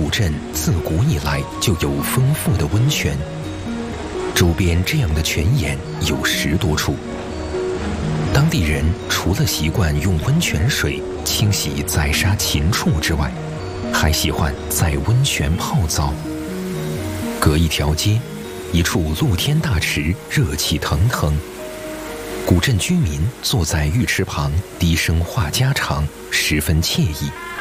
古镇自古以来就有丰富的温泉，周边这样的泉眼有10多处。当地人除了习惯用温泉水清洗宰杀禽畜之外，还喜欢在温泉泡澡。隔一条街，一处露天大池热气腾腾，古镇居民坐在浴池旁低声话家常，十分惬意。